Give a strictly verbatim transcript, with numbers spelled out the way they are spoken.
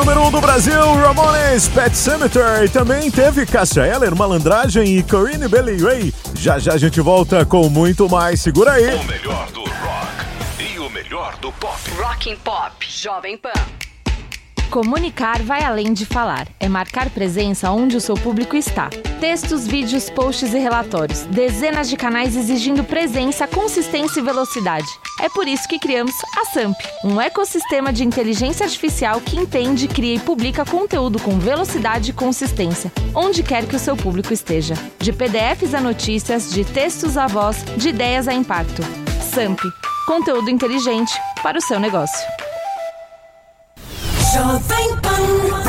número um do Brasil, Ramones, Pet Sematary. Também teve Cássia Eller, Malandragem e Corinne Bailey Rae. Já já a gente volta com muito mais. Segura aí. O melhor do rock e o melhor do pop. Rock and Pop, Jovem Pan. Comunicar vai além de falar, é marcar presença onde o seu público está. Textos, vídeos, posts e relatórios, dezenas de canais exigindo presença, consistência e velocidade. É por isso que criamos a Samp, um ecossistema de inteligência artificial que entende, cria e publica conteúdo com velocidade e consistência, onde quer que o seu público esteja. De P D Fs a notícias, de textos a voz, de ideias a impacto. Samp, conteúdo inteligente para o seu negócio. Jovem Pan.